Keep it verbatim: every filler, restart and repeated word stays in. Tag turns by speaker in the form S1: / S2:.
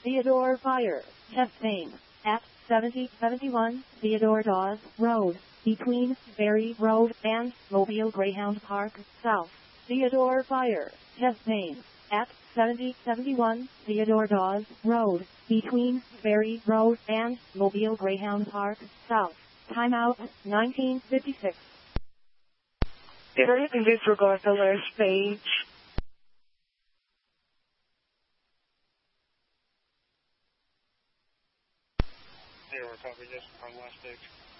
S1: Theodore Fire, Chastain, at seventy seventy-one Theodore Dawes Road, between Berry Road and Mobile Greyhound Park, South. Theodore Fire, Chastain, at seventy seventy-one Theodore Dawes Road, between Berry Road and Mobile Greyhound Park, South. Timeout, nineteen fifty-six.
S2: Did you disregard the last page?
S3: Zero, copy, yes, on last page.